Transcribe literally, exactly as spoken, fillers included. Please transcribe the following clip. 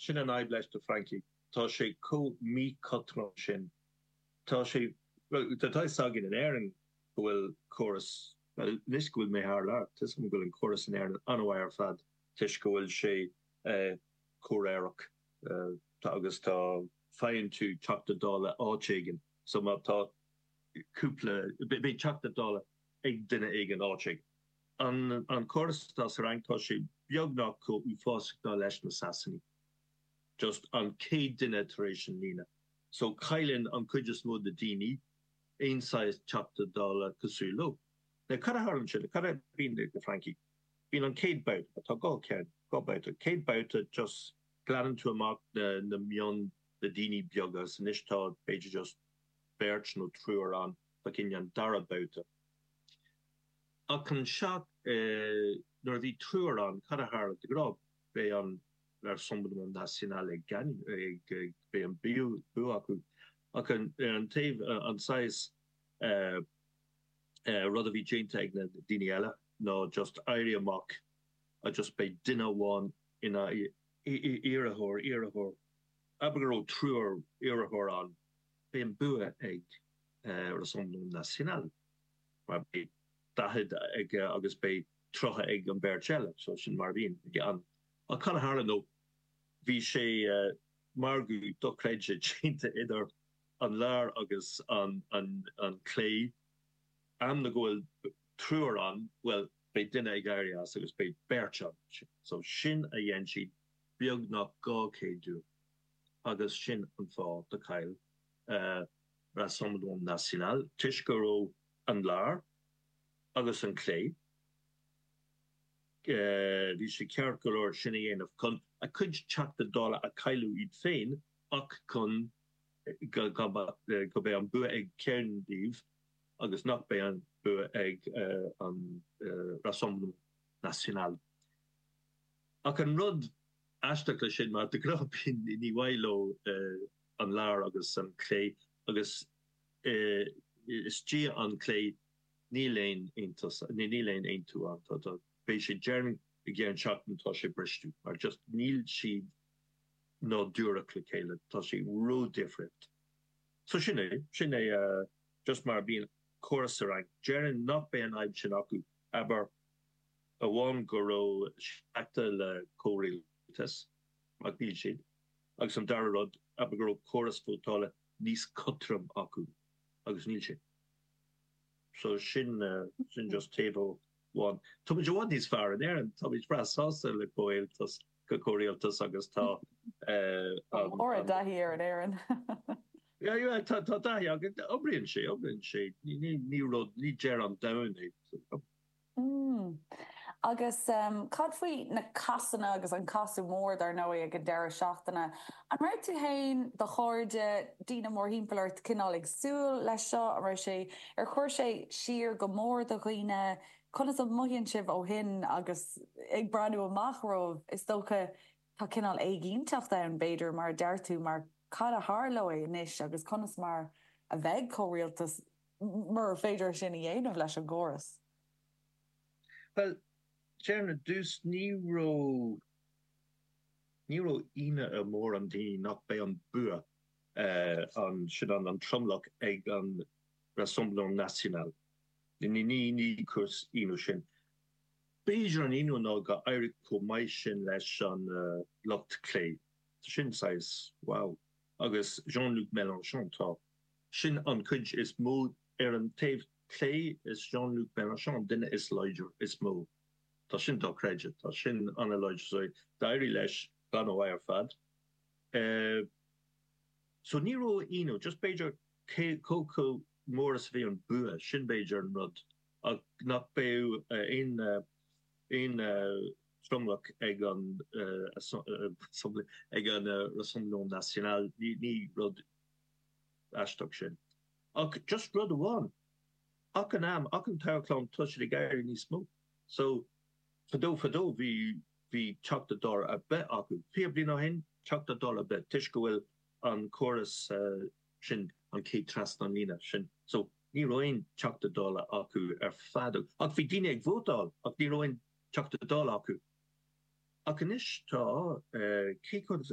sin an aibleis de Frankie tá sé có mí cotron sin tá sé tá sagin an airing gohfuil choras nis gohfuil mé haar lá tis go an choras an air anhair fad tis gohfuil sé choréireach tá agus tá fein tú chata dála áchégan so má tá cúpla bé chata dála ag duine ag an áché an an choras tá sa rangtá sé beagnach có u fásig ná leis na Sassani just an cé duine taréis lína so chailin an cuidir mód de daoine einsáis chata dála cosúlo na cara harm se cara bín de Frankie bín an céad bout atá gá cean gá bout céad bout just gladan tú amach na na mion de daoine beaga san istá beidir just beirt no trúar an da cin an dara boute a kan seach nor bhí trúar an cara har de grab bé an er sombedom nationale gan be an bio bu acu a kan an tef an sais rudder vi Jane na diniela no just area mock a just be dinner one in a erahor erahor abro truer erahor an be an bu ag er sombedom national maar be dahid ag agus be trocha ag an berchelle so sin marvin an a kann haar no vi sé margu doreje chinte idir an laar agus an an an clay am na goil truer an well be dinne garias agus be berchan so sin a yenshi biog nach ga ke du agus sin an fá de kail uh, Rassemblement National tiisgoro an laar agus an clay vi se kerkolor sinnne of kun a kun chat de dollar a kailu id féin ak kun go go be an bu ag kerndief agus nach be an bu ag an Rassemblement National. A kan rud astakle sin maar de grap in in die wailo an laar agus an clay agus is G an clay níléin intas ni níléin ein to an dat be sé journey again chatten tá sé bristu maar just níl siad no duraklicéile tá sé ro different so sinné sinné uh, just mar bí chorasarang Jerin not be an aib sin acu aber a one goro acta le choriltas mag níl siad agus an darrod aber gro choras fótále nís cutrum acu agus níl siad so sin uh, sin just table one to jo is far there and to bra sauce le coiltas go choriltas agus tá or a da here an Aaron ja ja ta ta da ja obrin sé obrin sé ni ni rod ni ger an down Mm. agus um, cad faoi na casanna agus an casú mór ar nó ag an deire seachtainna. An raibh tú hain do cháirde dína mór hímpalir cinnálaigh súil leis seo a raibh sé ar chuir sé siar go mór do chuoine chunas a muhíonn sibh ó hin agus ag breanú amachróh is dócha tá cinál éigínteachta an beidir mar deirtú mar cad a thárló é inis agus chunas mar a bheith choirialtas mar féidir sin i dhéanamh leis an gcóras. Well, Jerna dus niro niro ine a mór an die nach bei an bua uh, an si an an tromlach ag an Rassemblement National. Ni ni ni kurs ino sin. Beiger an ino na ga eirik ko mai sin leis an uh, locht clay. Sin sais wow. Agus Jean-Luc Mélenchon tá. Sin an kunj is mo er an tef clay is Jean-Luc Mélenchon dinne is leiger is mo. Tá sin do credit tá sin an leiger so dairi leis gan wire fad. Uh, so niro ino just beiger coco Morris vi an bue sin beiger rud a nach be uh, in uh, in uh, stromlach ag an uh, uh, ag an uh, Rassemblement National ni ni rud astok sin. Ach just rud one. Ak an am ak an tarklám touch de geir ní smoke. So fado fado vi vi chuck the door a bit aku. Fi bli no hin chuck the door a bit tiishgoil an chorus uh, sin an ke trast an nina sin. So ni roin chuck the dollar aku er fado. Ak vi dine ag votal ak ni roin chuck the dollar aku. Ak an ish tá uh, ke